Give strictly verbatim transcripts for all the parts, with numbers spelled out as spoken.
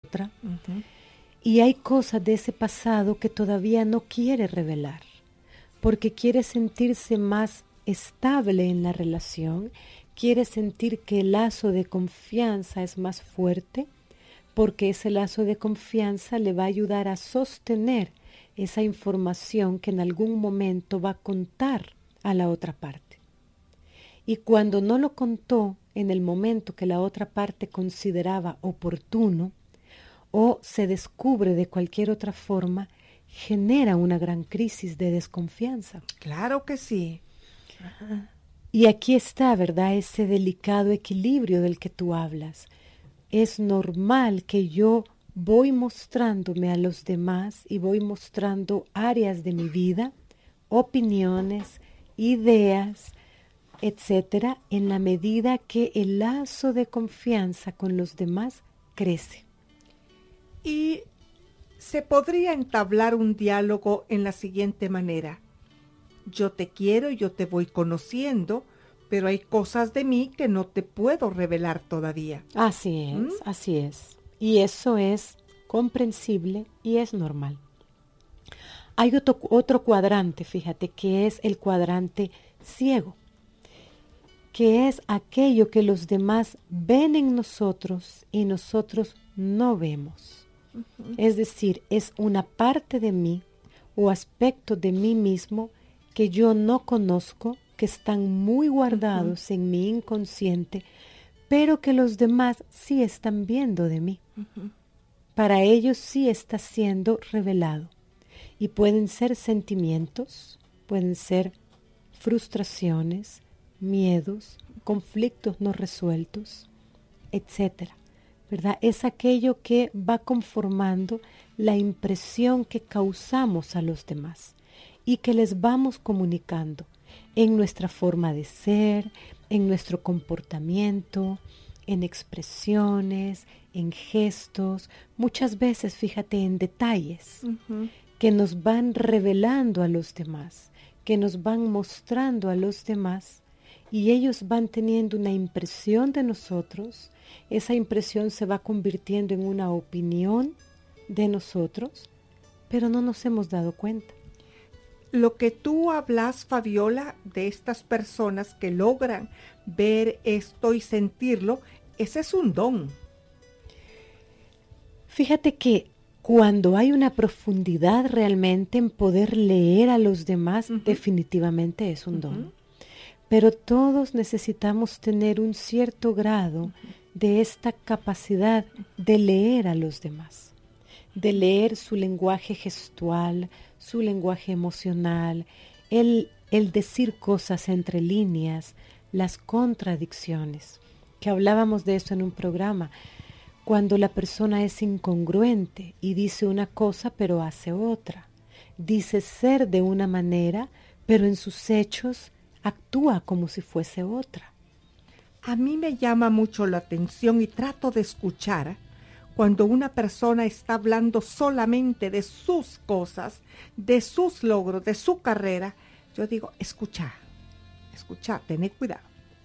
otra. Uh-huh. Y hay cosas de ese pasado que todavía no quiere revelar, porque quiere sentirse más estable en la relación, quiere sentir que el lazo de confianza es más fuerte, porque ese lazo de confianza le va a ayudar a sostener esa información que en algún momento va a contar a la otra parte. Y cuando no lo contó en el momento que la otra parte consideraba oportuno, o se descubre de cualquier otra forma, genera una gran crisis de desconfianza. Claro que sí. Ajá. Y aquí está, ¿verdad?, ese delicado equilibrio del que tú hablas. Es normal que yo voy mostrándome a los demás y voy mostrando áreas de mi vida, opiniones, ideas, etcétera, en la medida que el lazo de confianza con los demás crece. Y se podría entablar un diálogo en la siguiente manera. Yo te quiero, yo te voy conociendo, pero hay cosas de mí que no te puedo revelar todavía. Así es, ¿Mm? así es. Y eso es comprensible y es normal. Hay otro, otro cuadrante, fíjate, que es el cuadrante ciego, que es aquello que los demás ven en nosotros y nosotros no vemos. Uh-huh. Es decir, es una parte de mí o aspecto de mí mismo que yo no conozco, que están muy guardados uh-huh. en mi inconsciente, pero que los demás sí están viendo de mí. Uh-huh. Para ellos sí está siendo revelado. Y pueden ser sentimientos, pueden ser frustraciones, miedos, conflictos no resueltos, etcétera. ¿Verdad? Es aquello que va conformando la impresión que causamos a los demás y que les vamos comunicando en nuestra forma de ser, en nuestro comportamiento, en expresiones, en gestos, muchas veces, fíjate, en detalles uh-huh. que nos van revelando a los demás, que nos van mostrando a los demás y ellos van teniendo una impresión de nosotros. Esa impresión se va convirtiendo en una opinión de nosotros, pero no nos hemos dado cuenta. Lo que tú hablas, Fabiola, de estas personas que logran ver esto y sentirlo, ese es un don. Fíjate que cuando hay una profundidad realmente en poder leer a los demás, uh-huh. definitivamente es un uh-huh. don. Pero todos necesitamos tener un cierto grado uh-huh. de esta capacidad de leer a los demás, de leer su lenguaje gestual, su lenguaje emocional, el, el decir cosas entre líneas, las contradicciones, que hablábamos de eso en un programa, cuando la persona es incongruente y dice una cosa pero hace otra, dice ser de una manera pero en sus hechos actúa como si fuese otra. A mí me llama mucho la atención y trato de escuchar cuando una persona está hablando solamente de sus cosas, de sus logros, de su carrera. Yo digo, escucha, escucha, tened cuidado.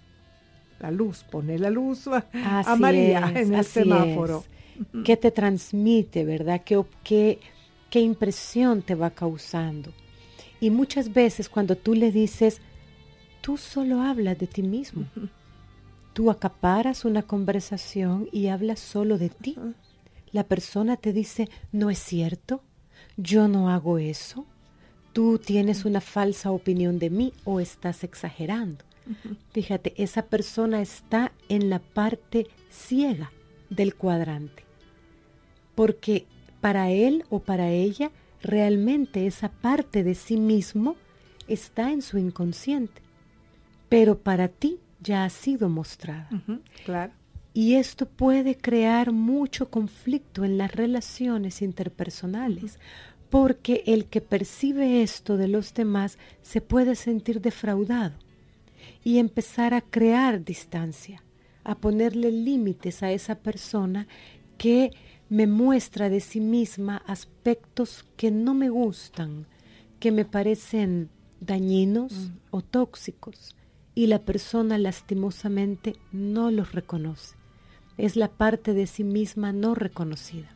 La luz, pone la luz así amarilla es, en el semáforo. Es. ¿Qué te transmite, verdad? ¿Qué, qué, qué impresión te va causando? Y muchas veces cuando tú le dices, tú solo hablas de ti mismo. Uh-huh. Tú acaparas una conversación y hablas solo de ti. Uh-huh. La persona te dice, no es cierto, yo no hago eso, tú tienes uh-huh. una falsa opinión de mí o estás exagerando. Uh-huh. Fíjate, esa persona está en la parte ciega del cuadrante, porque para él o para ella realmente esa parte de sí mismo está en su inconsciente, pero para ti ya ha sido mostrada. Uh-huh, claro. Y esto puede crear mucho conflicto en las relaciones interpersonales, uh-huh. porque el que percibe esto de los demás se puede sentir defraudado y empezar a crear distancia, a ponerle límites a esa persona que me muestra de sí misma aspectos que no me gustan, que me parecen dañinos uh-huh. o tóxicos. Y la persona lastimosamente no los reconoce. Es la parte de sí misma no reconocida.